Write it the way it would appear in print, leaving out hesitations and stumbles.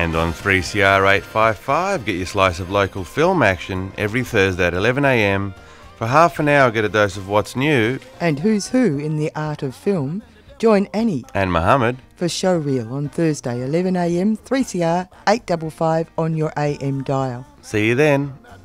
And on 3CR 855, get your slice of local film action every Thursday at 11am. For half an hour, get a dose of what's new. And who's who in the art of film. Join Annie And Mohammed for Showreel on Thursday 11am, 3CR 855 on your AM dial. See you then.